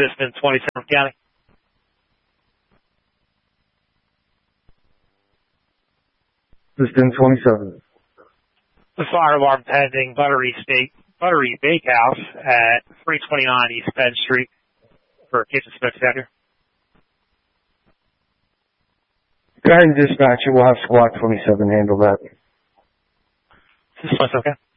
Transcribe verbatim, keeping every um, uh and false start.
Assistant twenty-seventh County. Assistant twenty-seven. The fire alarm pending Buttery State, Buttery Bakehouse at three twenty-nine East Penn Street for kitchen spectator. Go ahead and dispatch it. We'll have SWAT twenty-seven handle that. This one's okay.